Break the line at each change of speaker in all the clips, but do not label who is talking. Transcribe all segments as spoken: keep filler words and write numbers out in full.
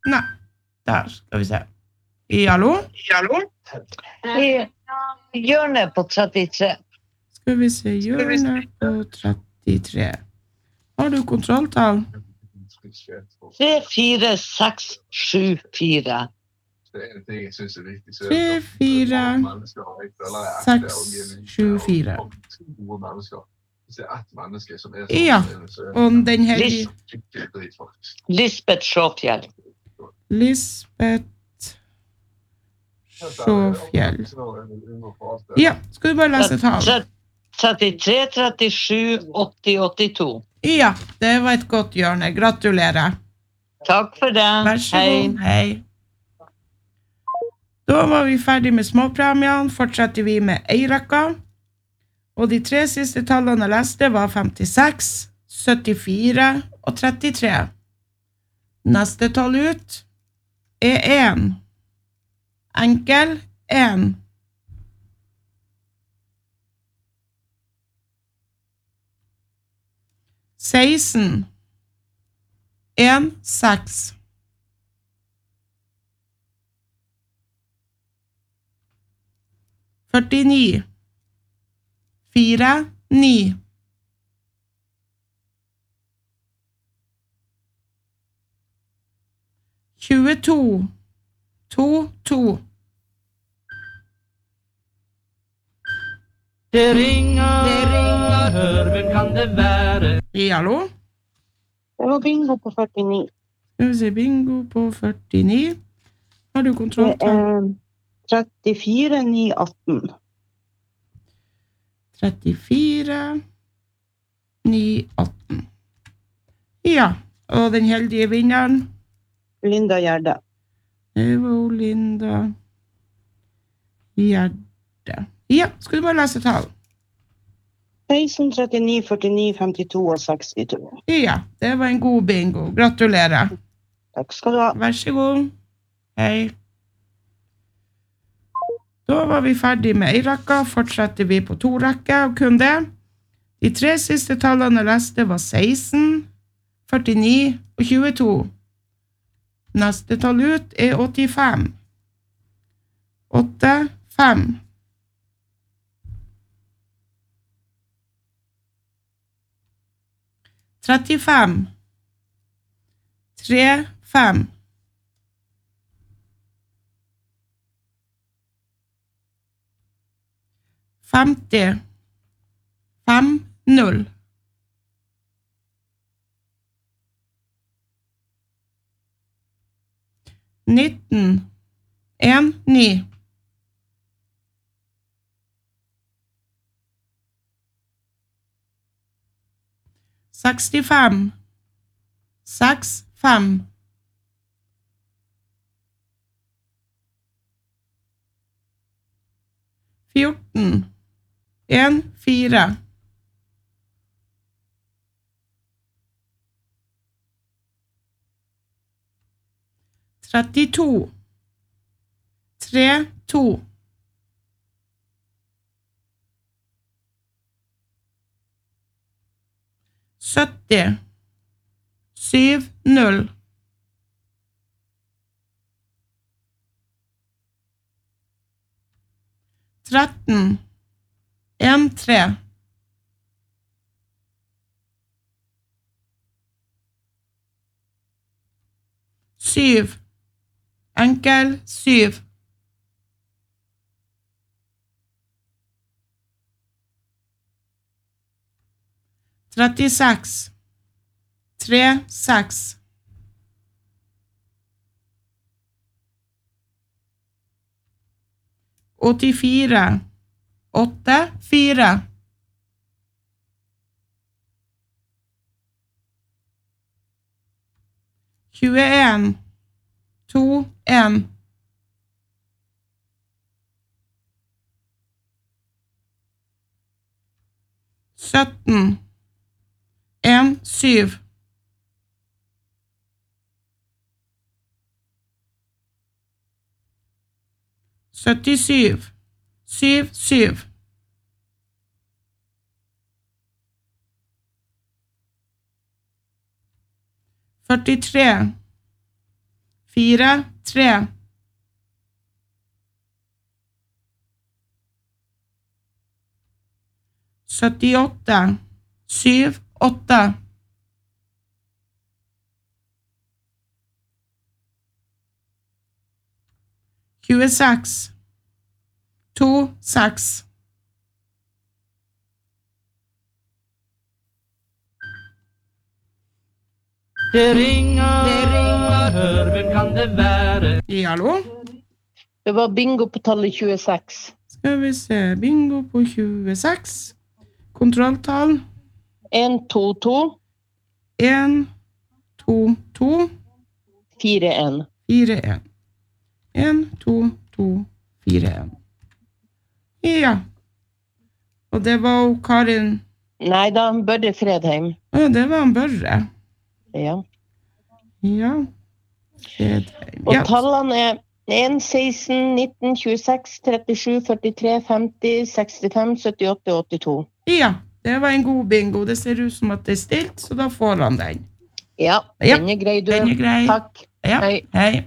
Nei, der skal vi se. I hallo?
Hallo? I hjørnet på trettitre.
Skal vi se, hjørnet på trettitre. Har du kontrolltall?
tre, fire, seks, sju, fire.
tre, fire, seks, sju, fire. Ja, og den heldige...
Lisbeth Sjåfjell.
Lisbeth Sjåfjell. Ja, skal du bare lese tall?
trettitre, trettisju, åtti, åttito.
Ja, det var et godt hjørne. Gratulerer.
Takk for det.
Vær så god. Hei. Da var vi ferdig med småpremiene. Fortsetter vi med Eiraka. Og de tre siste tallene jeg leste var femtiseks, syttifire og trettitre. Neste tall ut er en. Enkel en. seksten. en, seks. førtini. fire, ni. tjueto. to, to.
Det ringer, det ringer, hør, hvem kan det være?
Ja, hallo?
Det var bingo på førtini.
Skal vi se, bingo på førtini. Har du kontroll?
Det er trettifire, ni, atten.
trettifire, ni, atten. Ja, og den heldige vinneren?
Linda Gjerde.
Det var Linda Gjerde. Ja, skal du bare lese tall?
seksten, trettini, førtini, femtito og sekstito.
Ja, det var en god bingo. Gratulerer.
Takk skal du ha.
Vær så god. Hei. Da var vi ferdig med Eiraka. Fortsetter vi på to rekker, og kun det. De tre siste tallene jeg leste var seksten, førtini og tjueto. Neste tall ut er åttifem. åtte, fem. trettifem. tre, fem. femti. fem, null. nitten. en, ni. sekstifem. seks, fem. fjorten. en, fire. trettito. tre, to. sytti. syv, null. tretten. en, tre. syv. Enkel, syv. trettiseks. tre, seks. åttifire. åtte, fire. tjueen. to, en. sytten. en, syv. syttisju. syv, syv. førtitre. fire, tre. syttiåtte, syv, åtte. tjueseks, to, seks.
Det ringer, det ringer, hør, hvem kan det være?
Ja, hallo?
Det var bingo på tallet tjueseks.
Skal vi se, bingo på tjueseks. Kontrolltall.
en, to, to,
en, to, to,
fire, en.
fire, en. en, to, to, fire, en. Ja. Og det var jo Karin.
Nei da, Børre Fredheim.
Ja, det var en Børre.
Ja.
Ja. Fredheim.
Og
Ja.
tallene er en, seksten, nitten, tjueseks, trettisju, førtitre, femti, sekstifem, syttiåtte og åttito.
Ja, det var en god bingo. Det ser ut som at det er stilt, så da får han den.
Ja,
Ja,
den er grei, du.
Den er grei.
Takk.
Ja,
Hei.
hei.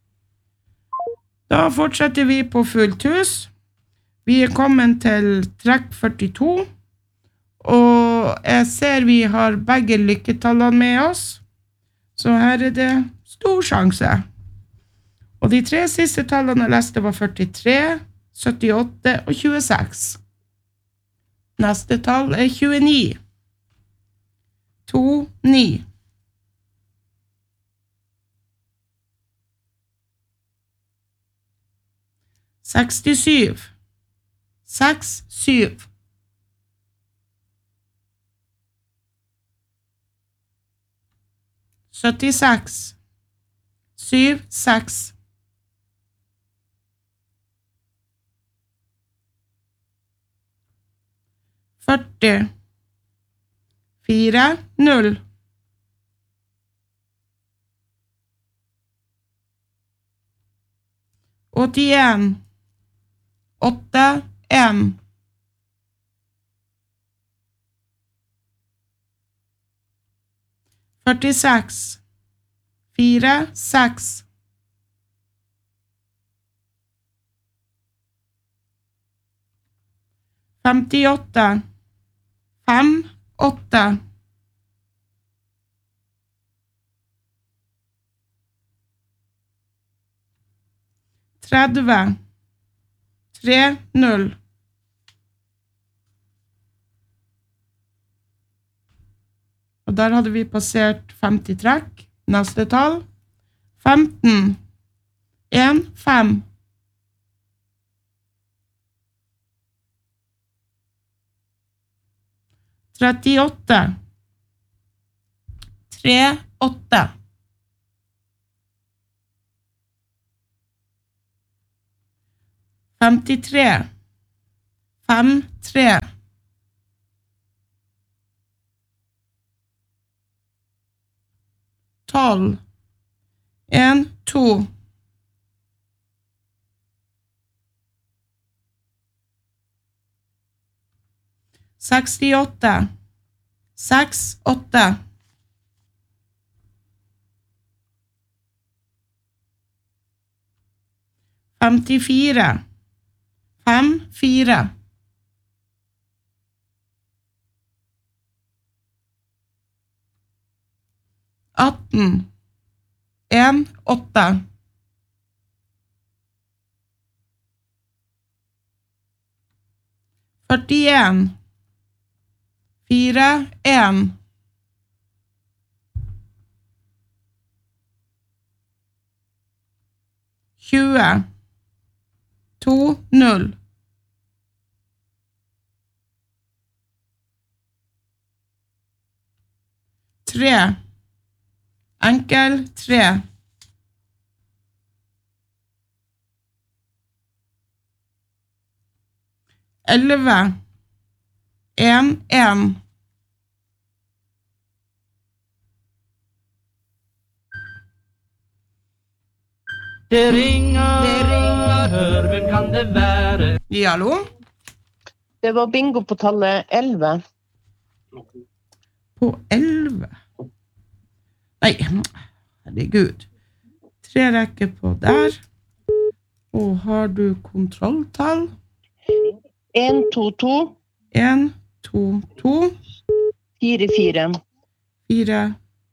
Da fortsetter vi på fullt hus. Vi er kommet til trekk førtito, og jeg ser vi har begge lykketallene med oss, så her er det stor sjanse. Og de tre siste tallene jeg leste var førtitre, syttiåtte og tjueseks. Neste tall er tjueni. to, ni. sekstisju. seks, syv. syttiseks. syv, seks. førti. fire, null. åttien. åtte, en. førtiseks. fire, seks. femtiåtte. fem, åtte. tretti. tre, null. Og der hadde vi passert femti trekk. Neste tall. femten. en, fem. trettiåtte. tre, åtte. femtitre. fem, tre. tolv. en, to. sekstiåtte. seks, åtte. femtifire. fem, fire. atten. en, åtte. førtien. fire, en. tjue. to, null. tre. Enkel, tre. elleve. en, en.
Det ringer, det ringer, hør, hvem kan det være?
Ja, hallo?
Det var bingo på tallet elleve.
På elleve. Nei, herregud. tre rekker på der. Og har du kontrolltall?
en, to, to.
en, to, to.
fire, fire.
fire.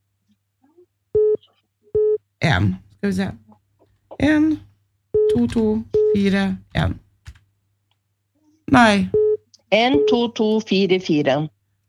en. Skal vi se. en, to, to, fire, en. Nei.
en, to, to, fire, fire.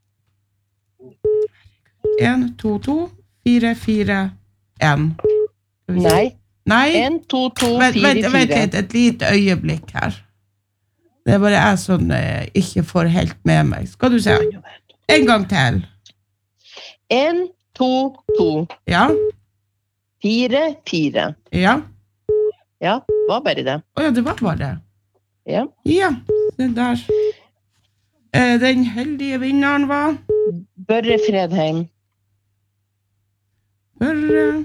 en, to, to, fire, fire, en.
Nei.
Nei.
en, to, to,
Vent,
fire,
vent, vent
fire.
litt, et lite øyeblikk her. Det er bare jeg som eh, ikke får helt med meg. Skal du se. En gang til.
en, to, to.
Ja,
fire, fire.
ja.
Ja, var bare det.
Åja, det var bare det.
Ja.
Ja, det der. Eh, Den heldige vinneren var
Børre Fredheim.
Børre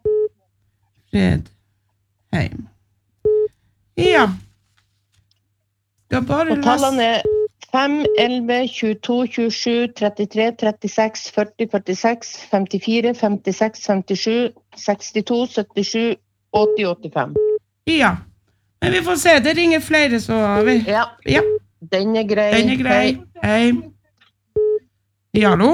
Fredheim. Ja. Skal bare
Og
lese.
tallene er fem, elleve, tjueto, tjuesju, trettitre, trettiseks, førti, førtiseks, femtifire, femtiseks, femtisju, sekstito, syttisju, åtti, åttifem.
Ja. Men vi får se, det ringer flere, så vi...
Ja,
Ja,
den er grei.
den er grei. Hei. Ja, hallo?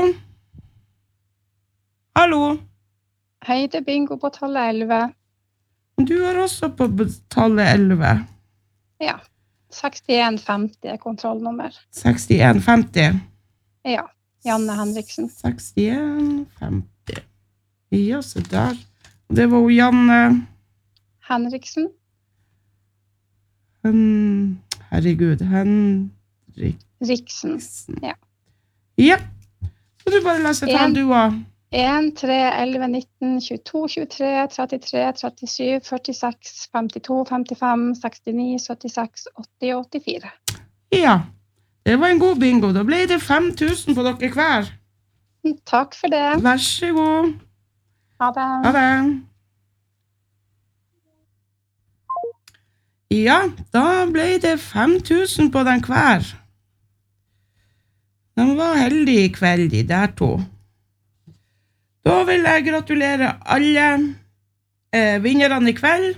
Hallo?
Hei, det er bingo på tallet elleve.
Du er også på tallet elleve.
Ja, sekstien femti er kontrollnummer.
sekstien femti.
Ja, Janne Henriksen.
sekstien femti. Ja, så der. Det var jo Janne.
Henriksen.
Hen... Herregud, Henrik.
Riksen. Ja.
Ja. Så du bare leser tall,
En.
du også.
en, tre, elleve, nitten, tjueto, tjuetre, trettitre, trettisju, førtiseks, femtito, femtifem, sekstini, syttiseks, åtti, åttifire.
Ja. Det var en god bingo. Da ble det fem tusen på dere hver.
Takk for det.
Vær så god.
Ha det.
Ha det. Ja, da ble det fem tusen på den hver. De var heldige i kveld, de der to. Da vil jeg gratulere alle eh, vinnerne i kveld,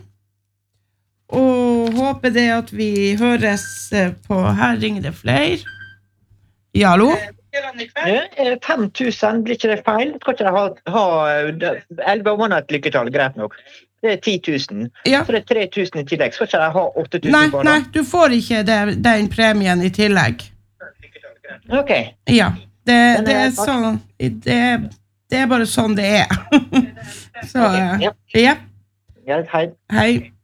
og håper det at vi høres eh, på her ringer det flere. Ja, hallo?
fem tusen, blir ikke det feil? Skal ikke de ha elleve måneder et lykketall, greit nok. Det er ti tusen.
Ja.
Så det er tre tusen i tillegg. Skal ikke de ha åtte tusen
Nei,
på
nei,
da?
du får ikke det, den premien i tillegg.
Ok.
Ja, det,
Den
det
er
er sånn, det, det er bare sånn det er. Så,
Ok, ja.
ja,
Ja, hei.
hei.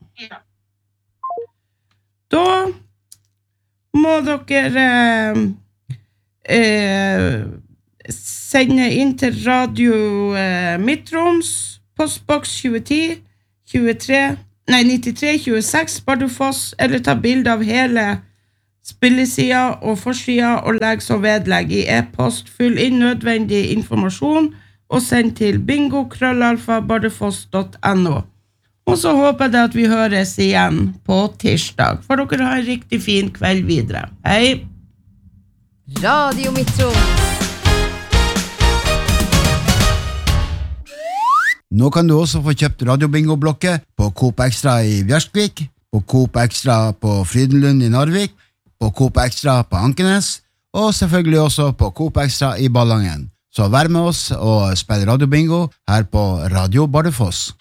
Da må dere eh, eh, sende inn til Radio eh, Midtroms, postboks tjueti, tjuetre, nei, nittitre tjueseks Bardufoss, eller ta bilde av hele spillesida og forsida og legg som vedlegg i e-post. Fyll inn nødvendig informasjon og send til bingo krøllalfa bardufoss punktum no. Og så håper jeg at vi høres igjen på tirsdag, for dere har en riktig fin kveld videre. Hei!
Radio Midtroms.
Nå kan du også få kjøpt radiobingo-blokket på Coop Extra i Bjørskvik, på Coop Extra på Frydenlund i Narvik, på Coop Extra på Ankenes, og selvfølgelig også på Coop Extra i Ballangen. Så vær med oss og spill radiobingo her på Radio Bardufoss.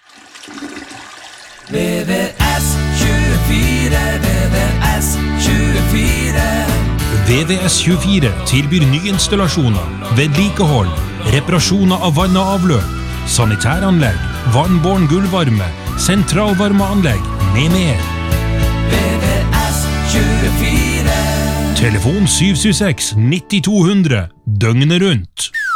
V V S tjuefire, V V S tjuefire.
V V S tjuefire tilbyr nyinstallasjoner, vedlikehold, reparasjoner av vann og avløp, sanitæranlegg, vannbåren gulvvarme, sentralvarmeanlegg med mer.
V V S tjuefire.
Telefon syv syv seks nitti to hundre, døgnet rundt.